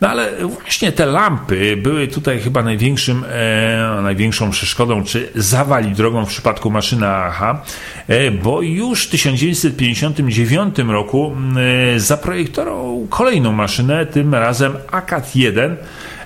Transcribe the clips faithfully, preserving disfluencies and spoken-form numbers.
No ale właśnie te lampy były tutaj chyba największym, e, największą przeszkodą, czy zawali drogą w przypadku maszyny A H, e, bo już w tysiąc dziewięćset pięćdziesiątym dziewiątym roku e, zaprojektował kolejną maszynę, tym razem ACAD jeden,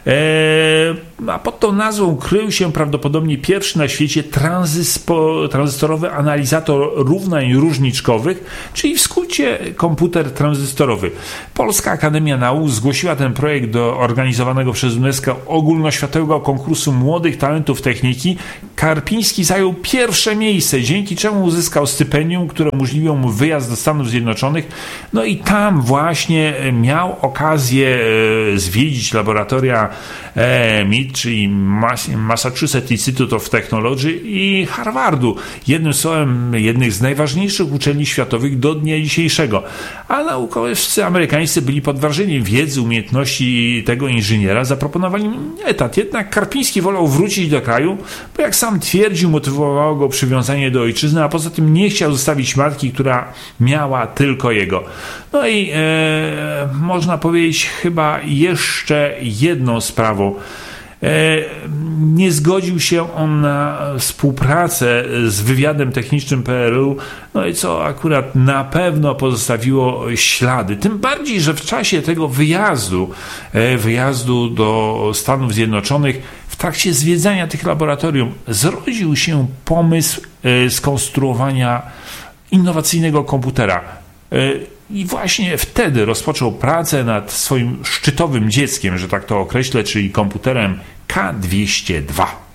a pod tą nazwą krył się prawdopodobnie pierwszy na świecie tranzyspo, tranzystorowy analizator równań różniczkowych, czyli w skrócie komputer tranzystorowy. Polska Akademia Nauk zgłosiła ten projekt do organizowanego przez UNESCO ogólnoświatowego konkursu młodych talentów techniki. Karpiński zajął pierwsze miejsce, dzięki czemu uzyskał stypendium, które umożliwiło mu wyjazd do Stanów Zjednoczonych. No i tam właśnie miał okazję zwiedzić laboratoria M I T, czyli Massachusetts Institute of Technology i Harvardu. Jednym słowem, jednych z najważniejszych uczelni światowych do dnia dzisiejszego. A naukowcy amerykańscy byli pod wrażeniem wiedzy, umiejętności tego inżyniera. Zaproponowali mu etat. Jednak Karpiński wolał wrócić do kraju, bo jak sam twierdził, motywowało go przywiązanie do ojczyzny, a poza tym nie chciał zostawić matki, która miała tylko jego. No i e, można powiedzieć chyba jeszcze jedną sprawą. Nie zgodził się on na współpracę z wywiadem technicznym P R L-u, no i co akurat na pewno pozostawiło ślady. Tym bardziej, że w czasie tego wyjazdu, wyjazdu do Stanów Zjednoczonych, w trakcie zwiedzania tych laboratorium zrodził się pomysł skonstruowania innowacyjnego komputera. I właśnie wtedy rozpoczął pracę nad swoim szczytowym dzieckiem, że tak to określę, czyli komputerem K dwieście dwa.